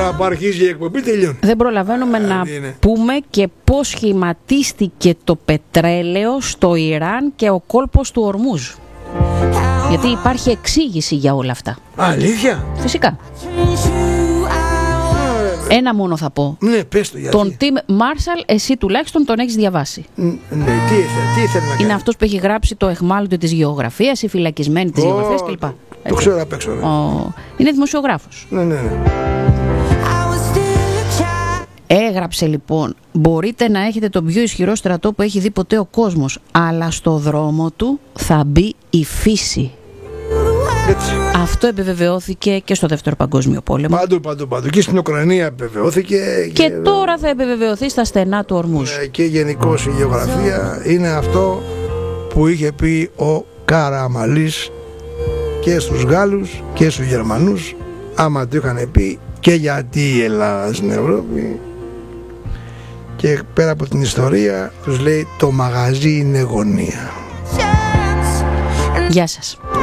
Τώρα που αρχίζει η εκπομπή τελειώνει. Δεν προλαβαίνουμε να πούμε και πώς σχηματίστηκε το πετρέλαιο στο Ιράν και ο κόλπος του Ορμούζ. Γιατί υπάρχει εξήγηση για όλα αυτά. Αλήθεια? Φυσικά. Ένα μόνο θα πω. Ναι, πες το γιατί. Τον Τιμ Μάρσαλ, εσύ τουλάχιστον τον έχεις διαβάσει. Ναι, τι ήθελε να κάνει? Είναι αυτός που έχει γράψει το αιχμάλωτο της γεωγραφίας, η φυλακισμένη της γεωγραφίας κλπ. Το ξέρω απ' έξω. Είναι δημοσιογράφος. Ναι. Έγραψε λοιπόν: μπορείτε να έχετε τον πιο ισχυρό στρατό που έχει δει ποτέ ο κόσμος, αλλά στο δρόμο του θα μπει η φύση. Έτσι. Αυτό επιβεβαιώθηκε και στο Δεύτερο Παγκόσμιο Πόλεμο. Παντού. Και στην Ουκρανία επιβεβαιώθηκε. Και τώρα θα επιβεβαιωθεί στα στενά του Ορμούζ. Και γενικώς η γεωγραφία είναι αυτό που είχε πει ο Καραμαλής και στους Γάλλους και στους Γερμανούς, άμα το είχαν πει, και γιατί η Ελλάδα στην Ευρώπη. Και πέρα από την ιστορία τους λέει: το μαγαζί είναι γωνία. Γεια σας.